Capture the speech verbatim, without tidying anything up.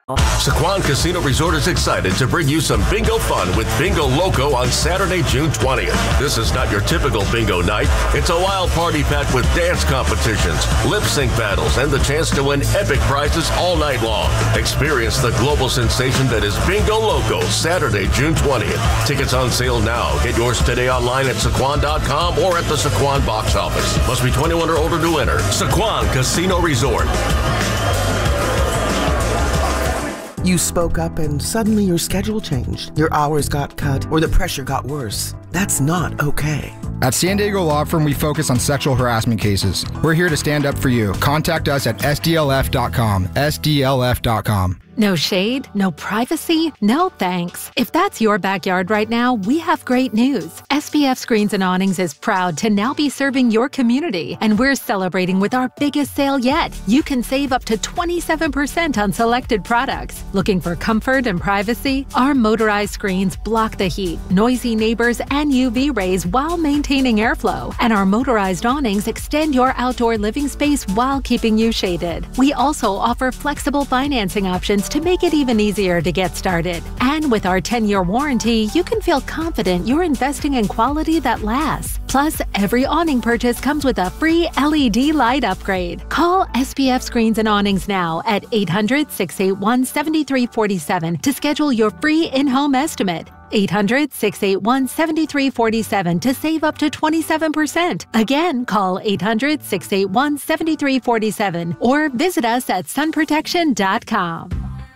Sycuan Casino Resort is excited to bring you some bingo fun with Bingo Loco on Saturday, June twentieth. This is not your typical bingo night. It's a wild party packed with dance competitions, lip sync battles, and the chance to win epic prizes all night long. Experience the global sensation that is Bingo Loco, Saturday, June twentieth. Tickets on sale now. Get yours today online at Sycuan dot com or at the Sycuan box office. Must be twenty-one or older to enter. Sycuan Casino Resort. You spoke up and suddenly your schedule changed. Your hours got cut or the pressure got worse. That's not okay. At San Diego Law Firm, we focus on sexual harassment cases. We're here to stand up for you. Contact us at S D L F dot com. S D L F dot com. No shade, no privacy, no thanks. If that's your backyard right now, we have great news. S P F Screens and Awnings is proud to now be serving your community, and we're celebrating with our biggest sale yet. You can save up to twenty-seven percent on selected products. Looking for comfort and privacy? Our motorized screens block the heat, noisy neighbors, and U V rays while maintaining airflow. And our motorized awnings extend your outdoor living space while keeping you shaded. We also offer flexible financing options to make it even easier to get started. And with our ten-year warranty, you can feel confident you're investing in quality that lasts. Plus, every awning purchase comes with a free L E D light upgrade. Call S P F Screens and Awnings now at eight hundred, six eight one, seven three four seven to schedule your free in-home estimate. eight hundred, six eight one, seven three four seven to save up to twenty-seven percent. Again, call eight hundred, six eight one, seven three four seven or visit us at sun protection dot com.